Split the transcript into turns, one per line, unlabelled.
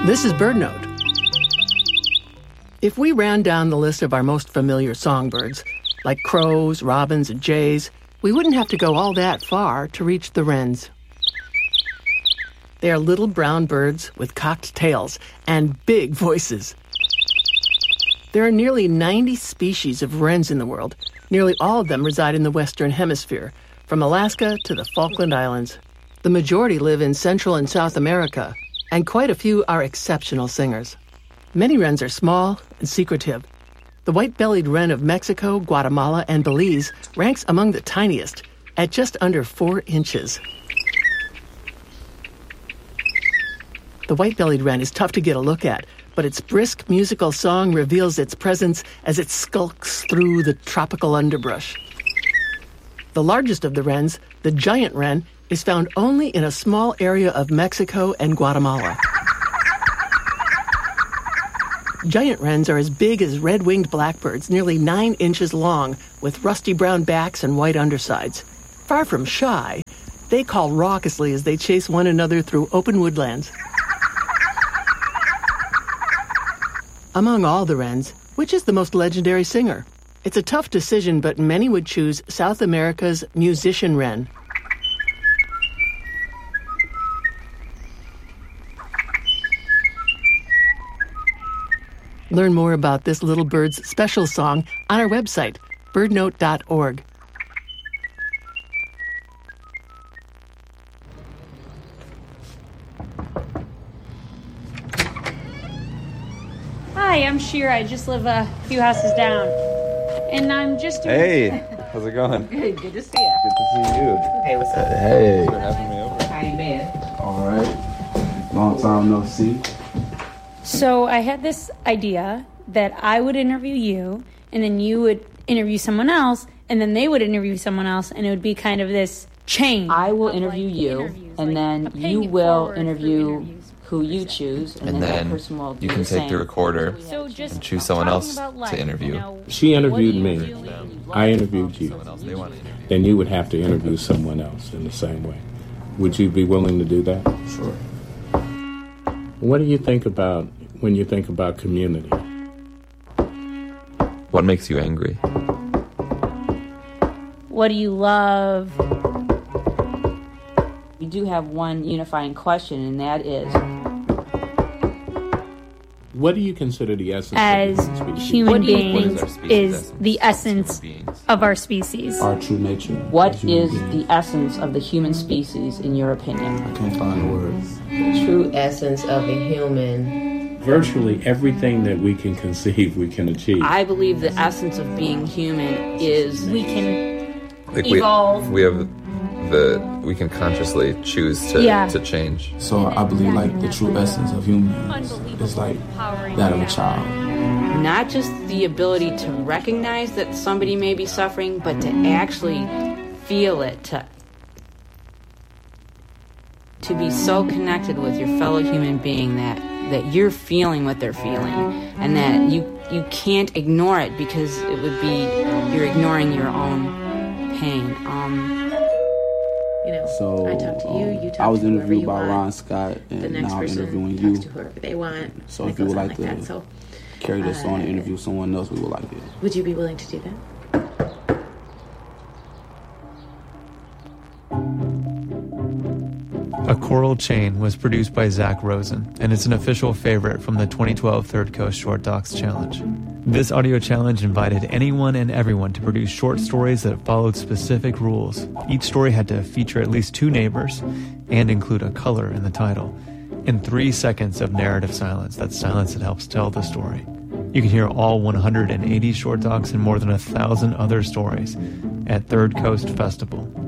This is BirdNote. If we ran down the list of our most familiar songbirds, like crows, robins, and jays, we wouldn't have to go all that far to reach the wrens. They are little brown birds with cocked tails and big voices. There are nearly 90 species of wrens in the world. Nearly all of them reside in the Western Hemisphere, from Alaska to the Falkland Islands. The majority live in Central and South America, and quite a few are exceptional singers. Many wrens are small and secretive. The white-bellied wren of Mexico, Guatemala, and Belize ranks among the tiniest, at just under 4 inches. The white-bellied wren is tough to get a look at, but its brisk musical song reveals its presence as it skulks through the tropical underbrush. The largest of the wrens, the giant wren, is found only in a small area of Mexico and Guatemala. Giant wrens are as big as red-winged blackbirds, nearly 9 inches long, with rusty brown backs and white undersides. Far from shy, they call raucously as they chase one another through open woodlands. Among all the wrens, which is the most legendary singer? It's a tough decision, but many would choose South America's musician wren. Learn more about this little bird's special song on our website, birdnote.org.
Hi, I'm Shira. I just live a few houses down. And I'm just doing...
Hey, how's it going?
Good to see you.
Good to see you.
Hey, what's up?
Hey. Thanks for having me over.
How you been?
All right. Long time no see.
So I had this idea that I would interview you, and then you would interview someone else, and then they would interview someone else, and it would be kind of this chain.
I will interview you, and then you will interview who you choose, and then that person will do
you can
the
take
same.
the recorder
So just
and choose someone else
life,
to interview.
you know,
She interviewed
what do
me.
you really
I interviewed you.
Someone else they want to interview.
Then you would have to interview someone else in the same way. Would you be willing to do that?
Sure.
What do you think about when you think about community?
What makes you angry?
What do you love?
We do have one unifying question, and that is,
What do you consider the essence
As
of human species?
human
What do you
beings
What is our species
is
essence
the
as
essence
human beings?
of our species.
Our true nature.
what
as human
is
beings.
the essence of the human species, in your opinion?
I can't find the words.
The true essence of a human.
Virtually everything that we can conceive, we can achieve.
I believe the essence of being human is
We can
Like
evolve.
we can consciously choose to change.
So I believe like the true essence of humans is like that of a child.
not just the ability to recognize that somebody may be suffering, but to actually feel it, to be so connected with your fellow human being that you're feeling what they're feeling, and that you can't ignore it because it would be you're ignoring your own pain.
So I talk to you, you talk
I was
to whoever
interviewed
you
by
want.
Ron Scott, and
The next
now I'm
person
interviewing
talks
you.
to whoever they want.
So
and
if
it
you would
goes on
like to
that. So
carry this on and interview someone else, we would like it.
would you be willing to do that?
A Coral Chain was produced by Zach Rosen, and it's an official favorite from the 2012 Third Coast Short Docs Challenge. This audio challenge invited anyone and everyone to produce short stories that followed specific rules. Each story had to feature at least 2 neighbors and include a color in the title. In 3 seconds of narrative silence, that's silence that helps tell the story. You can hear all 180 short docs and more than 1,000 other stories at Third Coast Festival